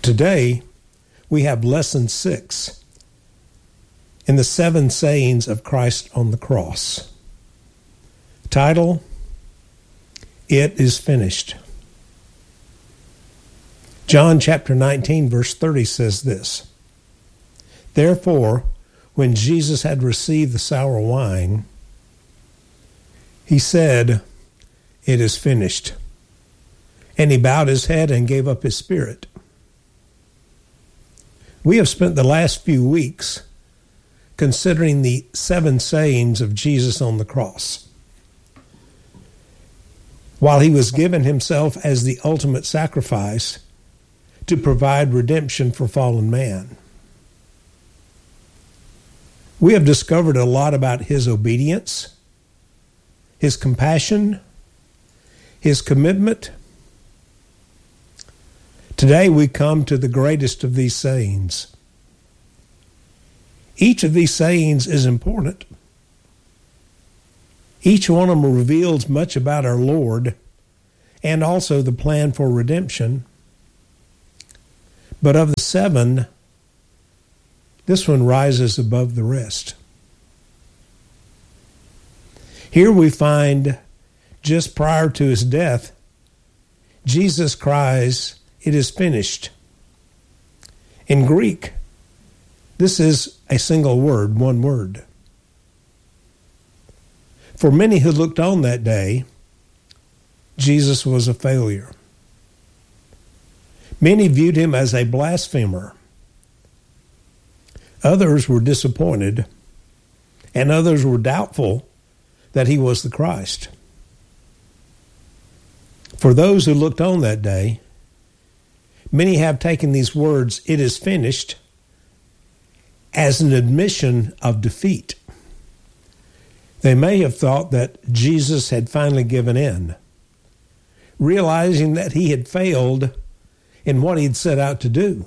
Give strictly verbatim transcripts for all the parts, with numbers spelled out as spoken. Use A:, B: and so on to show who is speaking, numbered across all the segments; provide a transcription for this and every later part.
A: Today, we have lesson six in the seven sayings of Christ on the cross. Title, It is Finished. John chapter nineteen, verse thirty says this, Therefore, when Jesus had received the sour wine, he said, It is finished. And he bowed his head and gave up his spirit. We have spent the last few weeks considering the seven sayings of Jesus on the cross. While he was given himself as the ultimate sacrifice to provide redemption for fallen man. We have discovered a lot about his obedience, his compassion, his commitment. Today we come to the greatest of these sayings. Each of these sayings is important. Each one of them reveals much about our Lord and also the plan for redemption. But of the seven, this one rises above the rest. Here we find, just prior to his death, Jesus cries, It is finished. In Greek, this is a single word, one word. For many who looked on that day, Jesus was a failure. Many viewed him as a blasphemer. Others were disappointed, and others were doubtful that he was the Christ. For those who looked on that day, many have taken these words, It is finished, as an admission of defeat. They may have thought that Jesus had finally given in, realizing that he had failed in what he'd set out to do.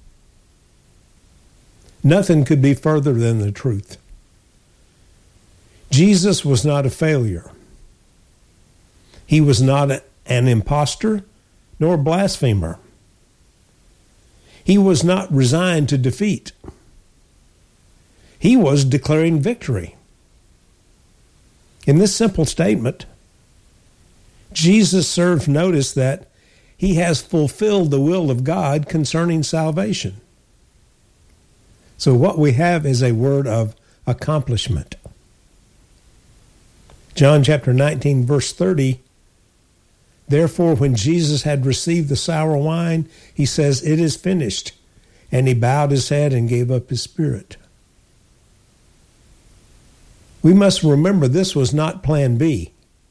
A: Nothing could be further than the truth. Jesus was not a failure. He was not a, an imposter nor a blasphemer. He was not resigned to defeat. He was declaring victory. In this simple statement, Jesus serves notice that he has fulfilled the will of God concerning salvation. So what we have is a word of accomplishment. John chapter nineteen, verse thirty, Therefore, when Jesus had received the sour wine, he says, It is finished. And he bowed his head and gave up his spirit. We must remember this was not plan B.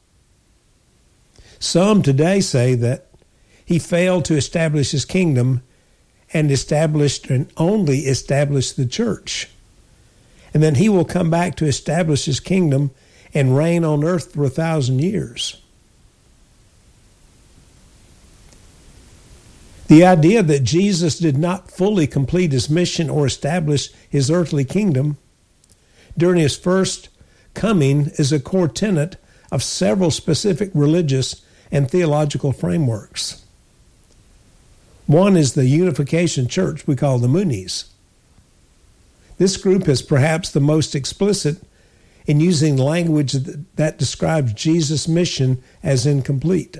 A: Some today say that he failed to establish his kingdom and established and only established the church. And then he will come back to establish his kingdom and reign on earth for a thousand years. The idea that Jesus did not fully complete his mission or establish his earthly kingdom during his first coming is a core tenet of several specific religious and theological frameworks. One is the Unification Church we call the Moonies. This group is perhaps the most explicit in using language that describes Jesus' mission as incomplete.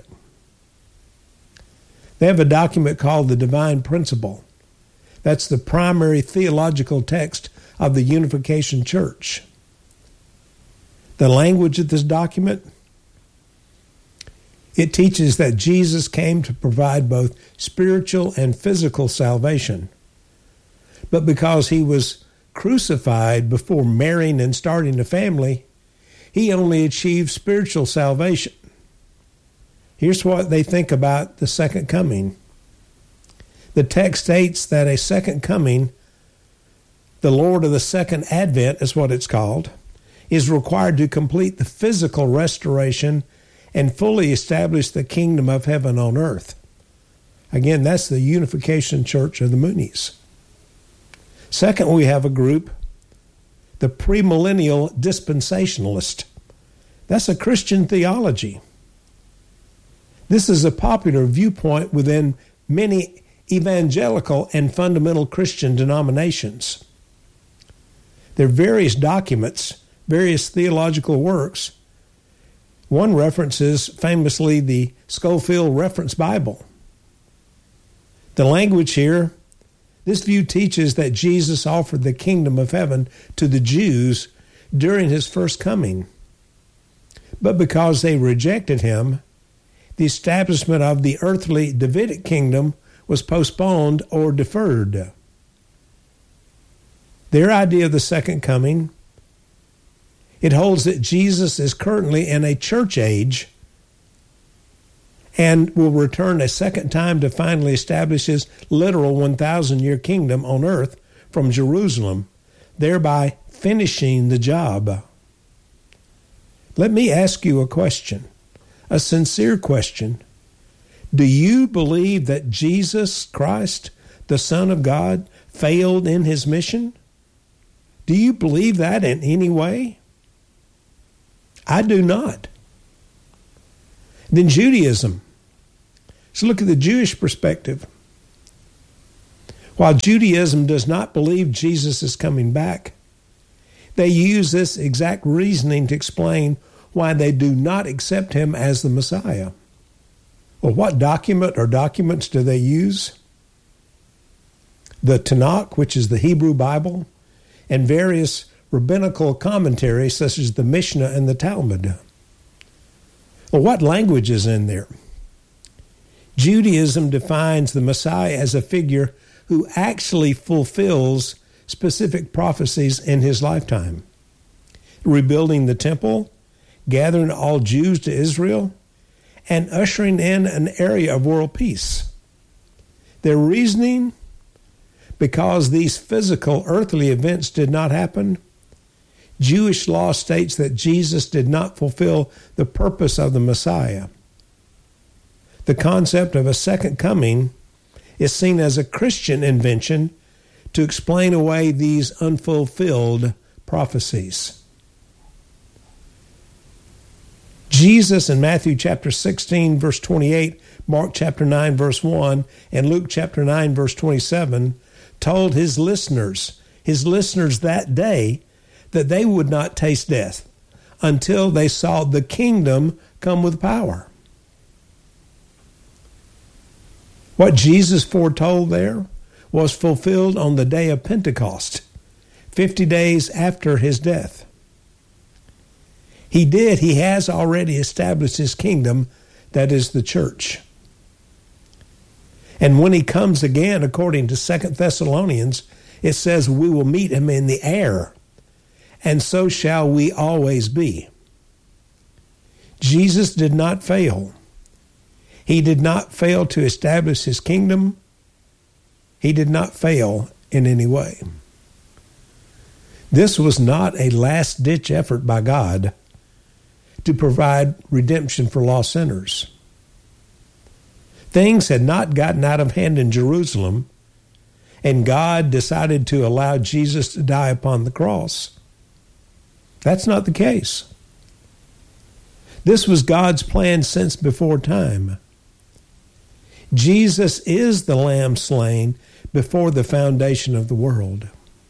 A: They have a document called the Divine Principle. That's the primary theological text of the Unification Church. The language of this document, it teaches that Jesus came to provide both spiritual and physical salvation. But because he was crucified before marrying and starting a family, he only achieved spiritual salvation. Here's what they think about the second coming. The text states that a second coming, the Lord of the second advent is what it's called, is required to complete the physical restoration and fully establish the kingdom of heaven on earth. Again, that's the Unification Church of the Moonies. Second, we have a group, the premillennial dispensationalist. That's a Christian theology. This is a popular viewpoint within many evangelical and fundamental Christian denominations. There are various documents, various theological works. One references famously the Scofield Reference Bible. The language here, this view teaches that Jesus offered the kingdom of heaven to the Jews during his first coming. But because they rejected him, the establishment of the earthly Davidic kingdom was postponed or deferred. Their idea of the second coming, it holds that Jesus is currently in a church age and will return a second time to finally establish his literal one thousand year kingdom on earth from Jerusalem, thereby finishing the job. Let me ask you a question, a sincere question. Do you believe that Jesus Christ, the Son of God, failed in his mission? Do you believe that in any way? I do not. Then Judaism. Let's look at the Jewish perspective. While Judaism does not believe Jesus is coming back, they use this exact reasoning to explain why they do not accept him as the Messiah. Well, what document or documents do they use? The Tanakh, which is the Hebrew Bible, and various rabbinical commentaries such as the Mishnah and the Talmud. Well, what language is in there? Judaism defines the Messiah as a figure who actually fulfills specific prophecies in his lifetime. Rebuilding the temple, gathering all Jews to Israel, and ushering in an area of world peace. Their reasoning, because these physical earthly events did not happen, Jewish law states that Jesus did not fulfill the purpose of the Messiah. The concept of a second coming is seen as a Christian invention to explain away these unfulfilled prophecies. Jesus in Matthew chapter sixteen, verse twenty-eight, Mark chapter nine, verse one, and Luke chapter nine, verse twenty-seven, told his listeners, his listeners that day, that they would not taste death until they saw the kingdom come with power. What Jesus foretold there was fulfilled on the day of Pentecost, fifty days after his death. He did, he has already established his kingdom, that is the church. And when he comes again, according to Second Thessalonians, it says we will meet him in the air, and so shall we always be. Jesus did not fail. He did not fail to establish his kingdom. He did not fail in any way. This was not a last-ditch effort by God to provide redemption for lost sinners. Things had not gotten out of hand in Jerusalem, and God decided to allow Jesus to die upon the cross. That's not the case. This was God's plan since before time. Jesus is the Lamb slain before the foundation of the world.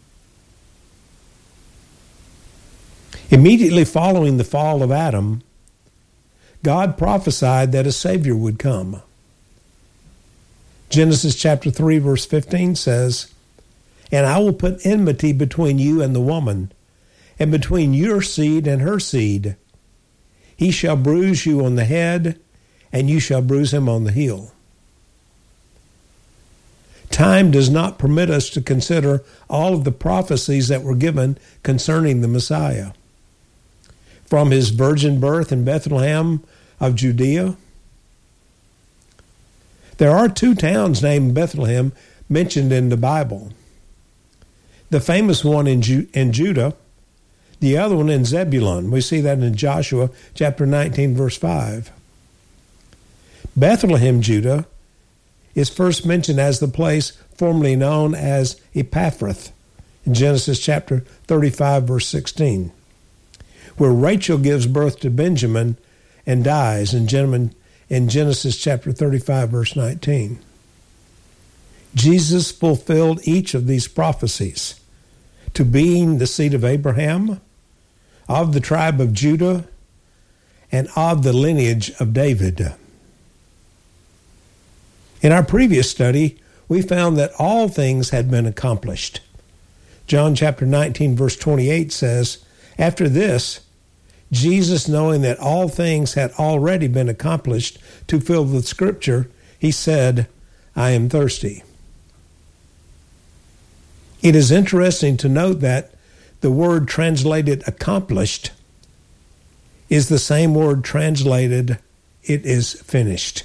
A: Immediately following the fall of Adam, God prophesied that a Savior would come. Genesis chapter three, verse fifteen says, "And I will put enmity between you and the woman, and between your seed and her seed. He shall bruise you on the head, and you shall bruise him on the heel." Time does not permit us to consider all of the prophecies that were given concerning the Messiah. From his virgin birth in Bethlehem of Judea. There are two towns named Bethlehem mentioned in the Bible. The famous one in, Ju- in Judah, the other one in Zebulun. We see that in Joshua chapter nineteen, verse five. Bethlehem, Judah, is first mentioned as the place formerly known as Ephrathah in Genesis chapter thirty-five, verse sixteen, where Rachel gives birth to Benjamin and dies in Genesis chapter thirty-five, verse nineteen. Jesus fulfilled each of these prophecies, to being the seed of Abraham, of the tribe of Judah, and of the lineage of David. In our previous study, we found that all things had been accomplished. John chapter nineteen, verse twenty-eight says, "After this, Jesus, knowing that all things had already been accomplished to fill the Scripture, he said, I am thirsty." It is interesting to note that the word translated accomplished is the same word translated it is finished.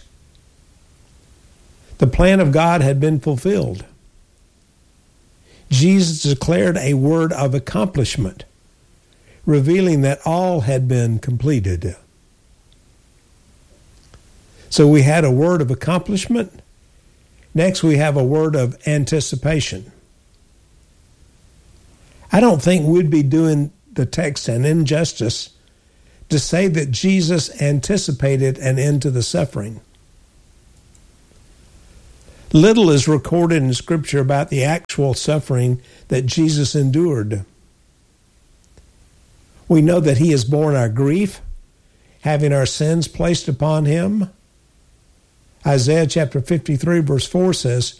A: The plan of God had been fulfilled. Jesus declared a word of accomplishment, revealing that all had been completed. So we had a word of accomplishment. Next, we have a word of anticipation. I don't think we'd be doing the text an injustice to say that Jesus anticipated an end to the suffering. Little is recorded in Scripture about the actual suffering that Jesus endured. We know that he has borne our grief, having our sins placed upon him. Isaiah chapter fifty-three, verse four says,